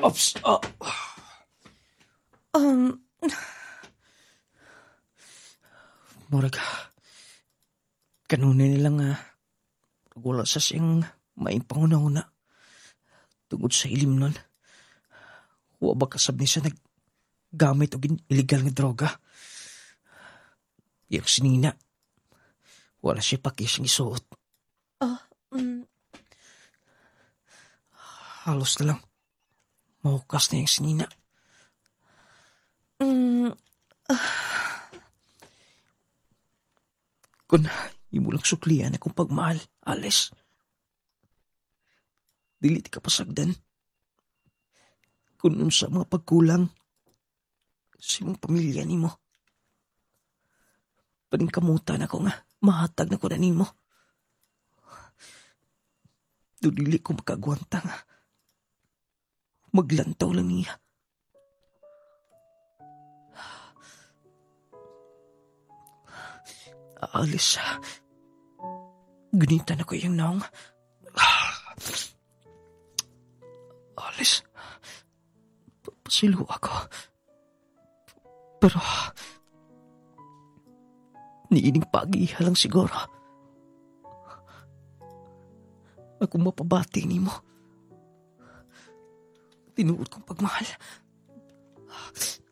Ops! Um, Murag, kanunay nila nga wala sa siyang maimpangunahuna tungod sa ilim nun. Wa ba kasab ni siya naggamit og illegal nga droga? Yung sinina, wala siya pakis ang isuot. Halos na lang mahukas na yung sinina. Kung imo lang suklian akong pagmahal, Alice. Dili ti ka pasagdan. Kung unsa mga pagkulang sa imong pamilya nimo. Paningkamutan ako nga mahatag na ko na nimo. Dili ko makagwanta nga. Maglantaw lang niya. Alice, ganitan ako yung naong. Alice, pasilo ako. Pero, niining pag-iha lang siguro. Ako mapabati ni mo. Tinuod kong pagmahal.